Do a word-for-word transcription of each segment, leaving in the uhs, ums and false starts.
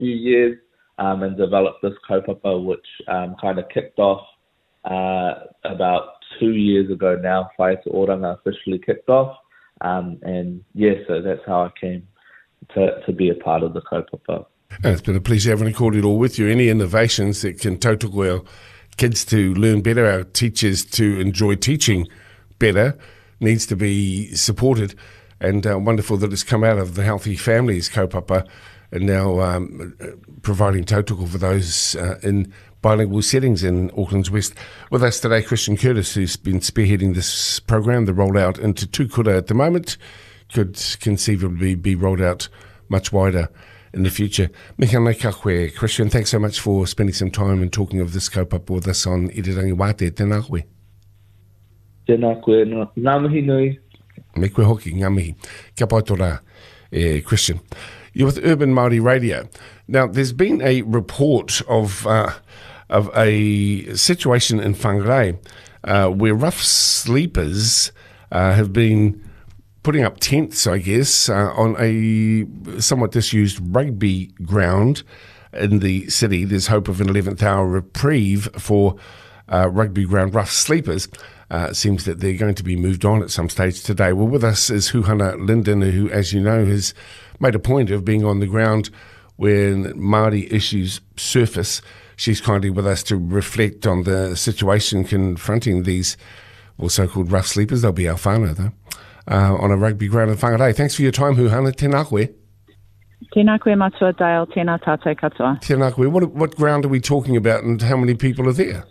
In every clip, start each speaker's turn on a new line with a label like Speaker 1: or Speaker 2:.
Speaker 1: few years um, and developed this kaupapa, which um, kind of kicked off uh, about two years ago now. Whai Te Oranga officially kicked off. Um, and yeah, so that's how I came to, to be a part of the kaupapa.
Speaker 2: And it's been a pleasure having a kōrero with you. Any innovations that can tautoko our kids to learn better, our teachers to enjoy teaching better, needs to be supported. And uh, wonderful that it's come out of the Healthy Families kaupapa and now um, providing tautoko for those uh, in bilingual settings in Auckland's West. With us today, Christian Curtis, who's been spearheading this program, the rollout into Tūkura at the moment, could conceivably be rolled out much wider in the future. Mika nei ka koe, Christian, thanks so much for spending some time and talking of this kaupapa with us on Irirangi Wate. Tēnā koe.
Speaker 1: Tēnā koe, ngā mihi nui.
Speaker 2: Me koe hoki, ngā mihi. Kia pai tō rā, eh, Christian. You're with Urban Māori Radio. Now, there's been a report of uh, of a situation in Whangarei uh, where rough sleepers uh, have been putting up tents, I guess, uh, on a somewhat disused rugby ground in the city. There's hope of an eleventh hour reprieve for uh, rugby ground rough sleepers. Uh, it seems that they're going to be moved on at some stage today. Well, with us is Huhana Linden, who, as you know, has made a point of being on the ground when Māori issues surface. She's kindly with us to reflect on the situation confronting these, well, so-called rough sleepers. They'll be our whānau, though, uh, on a rugby ground in Whangarei. Thanks for your time, Huhana. Tēnā koe.
Speaker 3: Tēnā koe matua, Dale. Tēnā tātou katoa.
Speaker 2: Tēnā koe. What, what ground are we talking about and how many people are there?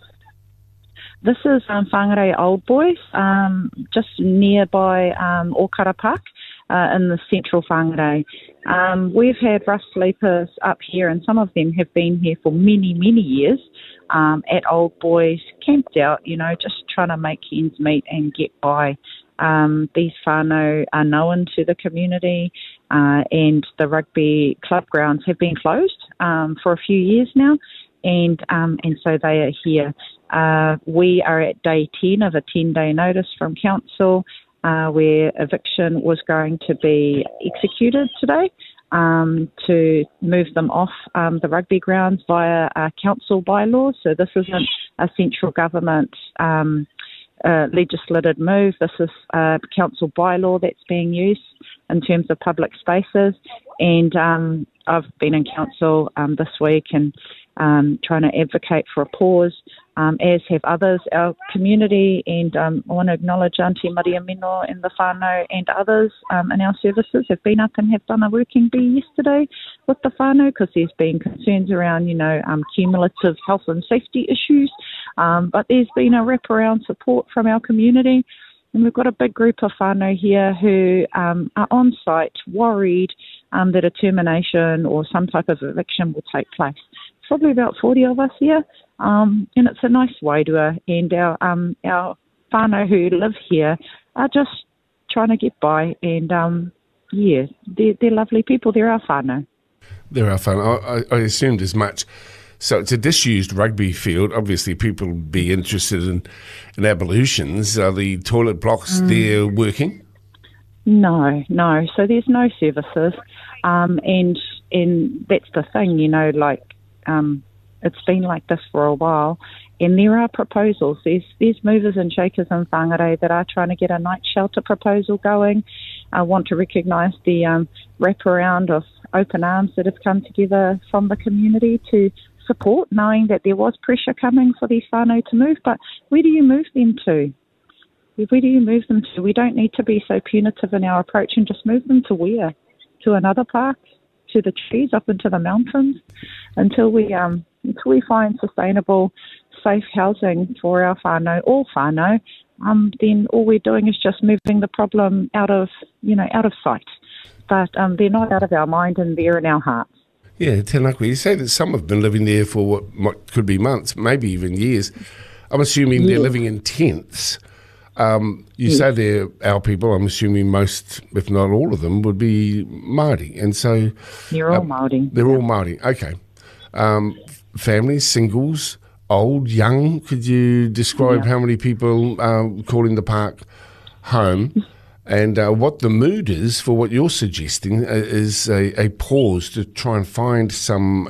Speaker 3: This is um, Whangarei Old Boys, um, just nearby um, Okara Park uh, in the central Whangarei. Um, we've had rough sleepers up here, and some of them have been here for many, many years um, at Old Boys, camped out, you know, just trying to make ends meet and get by. Um, these whānau are known to the community, uh, and the rugby club grounds have been closed um, for a few years now, and um, and so they are here. Uh, we are at day ten of a ten-day notice from council uh, where eviction was going to be executed today um, to move them off um, the rugby grounds via uh, council bylaws. So this isn't a central government um, uh, legislated move. This is a council bylaw that's being used in terms of public spaces. And um, I've been in council um, this week and um, trying to advocate for a pause, um, as have others, our community, and um, I want to acknowledge Auntie Maria Mino and the whānau and others um, in our services have been up and have done a working bee yesterday with the whānau because there's been concerns around, you know, um, cumulative health and safety issues, um, but there's been a wraparound support from our community. And we've got a big group of whānau here who um, are on site, worried um, that a termination or some type of eviction will take place. Probably about forty of us here, um, and it's a nice wairua, and our um, our whānau who live here are just trying to get by, and um, yeah, they're, they're lovely people. They're our whānau.
Speaker 2: They're our whānau. I, I assumed as much. So it's a disused rugby field. Obviously, people would be interested in, in ablutions. Are the toilet blocks mm. there working?
Speaker 3: No, no. So there's no services, um, and and that's the thing, you know, like. Um, it's been like this for a while, and there are proposals. There's there's movers and shakers in Whangarei that are trying to get a night shelter proposal going. I want to recognise the um, wraparound of open arms that have come together from the community to support, knowing that there was pressure coming for these whānau to move. But where do you move them to? Where do you move them to? We don't need to be so punitive in our approach and just move them to where? To another park? To the trees, up into the mountains, until we um until we find sustainable, safe housing for our whānau, all whānau, um, then all we're doing is just moving the problem out of you know out of sight. But um, they're not out of our mind, and they're in our hearts.
Speaker 2: Yeah, tēnā koe. You say that some have been living there for what, what could be months, maybe even years. I'm assuming yeah. they're living in tents. Um, you yes. say they're our people. I'm assuming most, if not all of them, would be Māori, and so
Speaker 3: they're all uh, Māori.
Speaker 2: They're all Māori. Okay. Um, families, singles, old, young. Could you describe yeah. how many people um, calling the park home, And uh, what the mood is for what you're suggesting uh, is a, a pause to try and find some